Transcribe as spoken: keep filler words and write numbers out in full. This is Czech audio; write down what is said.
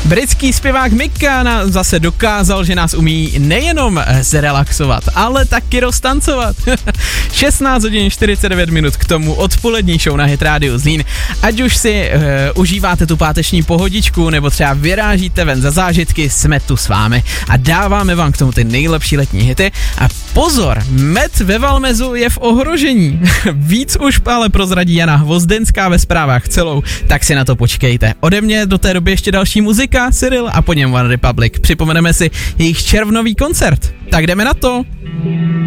Britský zpěvák Mika nám zase dokázal, že nás umí nejenom zrelaxovat, ale taky roztancovat. šestnáct hodin čtyřicet devět minut k tomu odpolední show na Hit Radio Zlín. Ať už si uh, užíváte tu páteční pohodičku, nebo třeba vyrážíte ven za zážitky, jsme tu s vámi a dáváme vám k tomu ty nejlepší letní hity. A pozor, med ve Valmezu je v ohrožení. Víc už ale prozradí Jana Hvozdenská ve zprávách celou, tak si na to počkejte. Ode mě do té doby ještě další muzika, Cyril a po něm One Republic. Připomeneme si jejich červnový koncert. Tak jdeme na to.